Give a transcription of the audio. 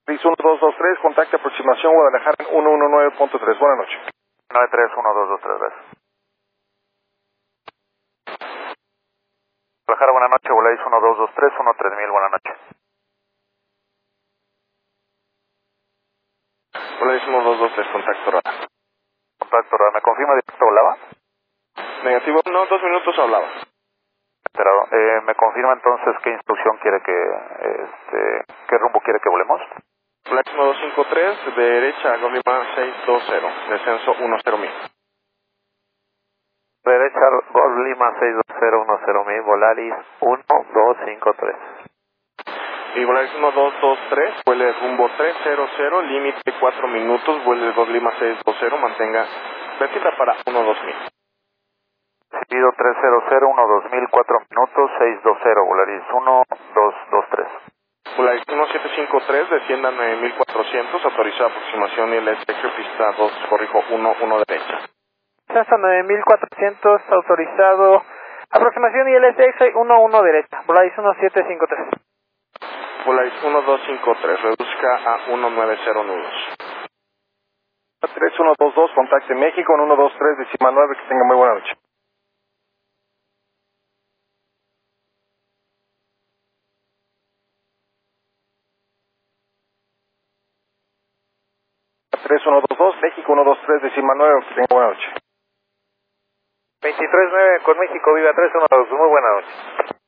1223, contacto aproximación Guadalajara en 119.3. Buenas noches. 931223, gracias. Guadalajara, buenas noches, Volaris 1223, 13000, buenas noches. Volaris 1223, contacto radar. Contacto radar, ¿me confirma directo hablaba? Negativo, no, 2 minutos hablaba. Enterado. ¿Me confirma entonces qué instrucción quiere qué rumbo quiere que volemos? Volaris 1253, derecha, Golima 620, descenso 10.000. Derecha, Golf Lima 62010, Volaris 1253. Y Volaris 1223, vuele rumbo 300, límite 4 minutos, vuele Golf Lima 620, mantenga vertical para 12000. Recibido 300, 4 minutos, 620, Volaris 1223. Volaris 1753, descienda 9400, autorizada aproximación ILS pista 2, corrijo 11 derecha. Hasta 9400, autorizado, aproximación ILS 11 derecha, Volaris 1753. Volaris 1253, reduzca a 190 nudos. 3122, contacte México en 123, decimal 9, que tenga muy buena noche. México 123, decimal 9, que tenga buena noche. 239 con México, Viva 312, muy buena noche.